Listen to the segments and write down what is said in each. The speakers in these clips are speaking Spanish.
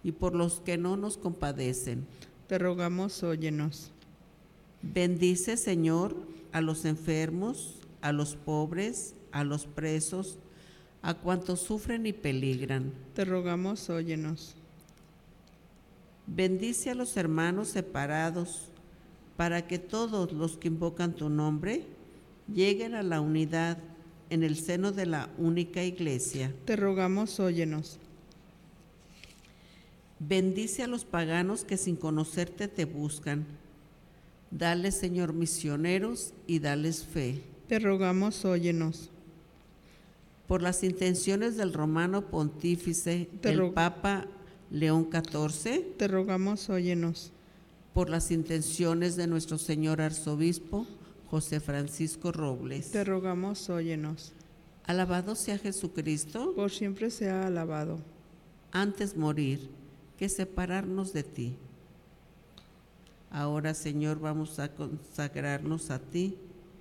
y por los que no nos compadecen. Te rogamos, óyenos. Bendice, Señor, a los enfermos, a los pobres, a los presos, a cuantos sufren y peligran. Te rogamos, óyenos. Bendice a los hermanos separados, para que todos los que invocan tu nombre lleguen a la unidad en el seno de la única Iglesia. Te rogamos, óyenos. Bendice a los paganos que sin conocerte te buscan. Dale, Señor, misioneros y dales fe. Te rogamos, óyenos. Por las intenciones del romano pontífice, el Papa León XIV, te rogamos, óyenos. Por las intenciones de nuestro señor arzobispo José Francisco Robles, te rogamos, óyenos. Alabado sea Jesucristo, por siempre sea alabado. Antes morir que separarnos de ti. Ahora, Señor, vamos a consagrarnos a ti,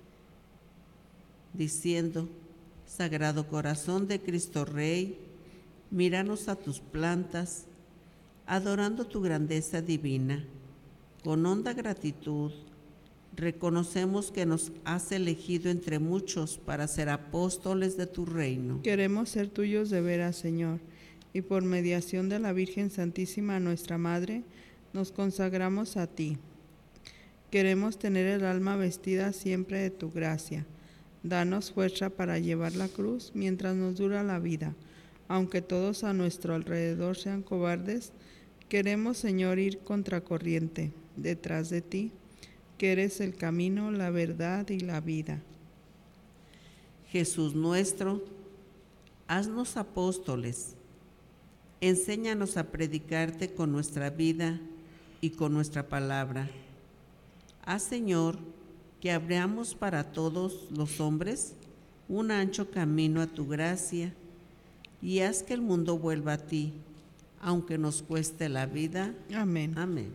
diciendo: Sagrado Corazón de Cristo Rey, míranos a tus plantas, adorando tu grandeza divina. Con honda gratitud, reconocemos que nos has elegido entre muchos para ser apóstoles de tu reino. Queremos ser tuyos de veras, Señor, y por mediación de la Virgen Santísima, nuestra Madre, nos consagramos a ti. Queremos tener el alma vestida siempre de tu gracia. Danos fuerza para llevar la cruz mientras nos dura la vida. Aunque todos a nuestro alrededor sean cobardes, queremos, Señor, ir contracorriente, detrás de ti, que eres el camino, la verdad y la vida. Jesús nuestro, haznos apóstoles. Enséñanos a predicarte con nuestra vida y con nuestra palabra. Haz, Señor, que abramos para todos los hombres un ancho camino a tu gracia, y haz que el mundo vuelva a ti, aunque nos cueste la vida. Amén. Amén.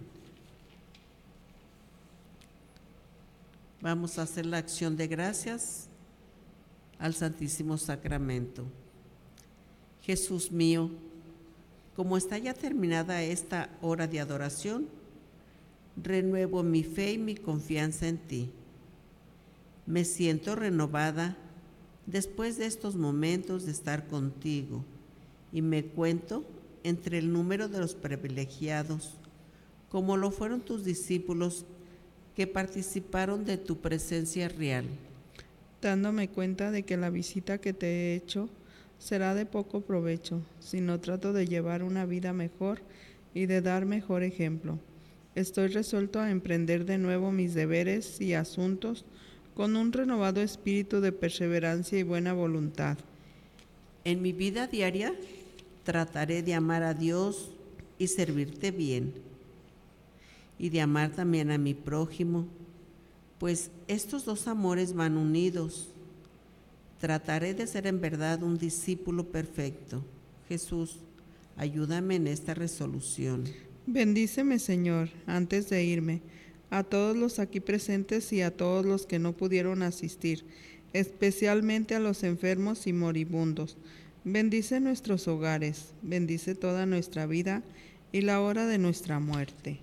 Vamos a hacer la acción de gracias al Santísimo Sacramento. Jesús mío, como está ya terminada esta hora de adoración, renuevo mi fe y mi confianza en ti. Me siento renovada después de estos momentos de estar contigo y me cuento entre el número de los privilegiados, como lo fueron tus discípulos que participaron de tu presencia real. Dándome cuenta de que la visita que te he hecho será de poco provecho, sino trato de llevar una vida mejor y de dar mejor ejemplo. Estoy resuelto a emprender de nuevo mis deberes y asuntos con un renovado espíritu de perseverancia y buena voluntad. En mi vida diaria trataré de amar a Dios y servirte bien, y de amar también a mi prójimo, pues estos dos amores van unidos. Trataré de ser en verdad un discípulo perfecto. Jesús, ayúdame en esta resolución. Bendíceme, Señor, antes de irme, a todos los aquí presentes y a todos los que no pudieron asistir, especialmente a los enfermos y moribundos. Bendice nuestros hogares, bendice toda nuestra vida y la hora de nuestra muerte.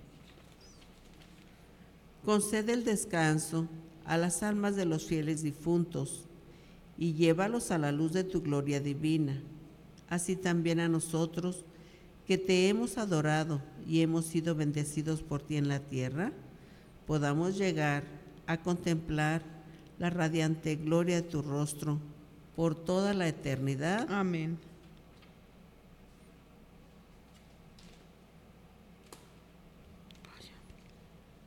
Concede el descanso a las almas de los fieles difuntos y llévalos a la luz de tu gloria divina. Así también a nosotros, que te hemos adorado y hemos sido bendecidos por ti en la tierra, podamos llegar a contemplar la radiante gloria de tu rostro por toda la eternidad. Amén.